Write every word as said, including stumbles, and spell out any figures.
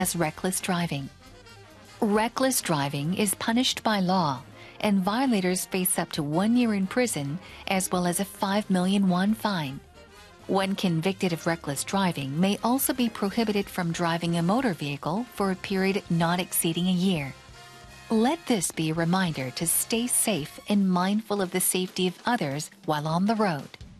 as reckless driving. Reckless driving is punished by law, and violators face up to one year in prison as well as a five million won fine. One convicted of reckless driving may also be prohibited from driving a motor vehicle for a period not exceeding a year. Let this be a reminder to stay safe and mindful of the safety of others while on the road.